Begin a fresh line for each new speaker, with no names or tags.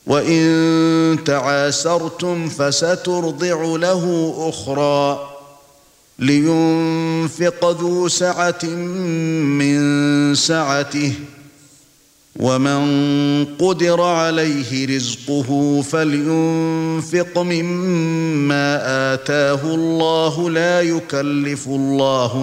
وَإِن تَعَاسَرْتُمْ فَسَتُرْضِعُ لَهُ أُخْرَى لِيُنْفِقْ ذُو سَعَةٍ مِنْ سَعَتِهِ وَمَنْ قُدِرَ عَلَيْهِ رِزْقُهُ فَلْيُنْفِقْ مِمَّا آتَاهُ اللَّهُ لا يكلف الله